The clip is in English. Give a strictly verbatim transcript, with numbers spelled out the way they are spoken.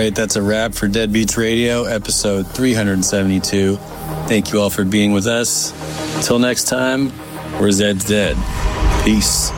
right, that's a wrap for Deadbeats Radio, episode three seventy-two. Thank you all for being with us. Till next time, we're Zed's Dead. Peace.